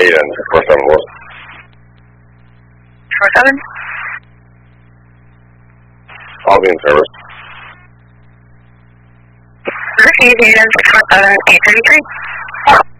and 647 47? I'll be in service. This is 647 833.